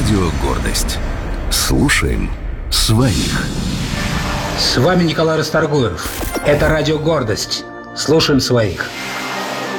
Радио «Гордость». Слушаем своих. С вами Николай Расторгуев. Это Радио «Гордость». Слушаем своих.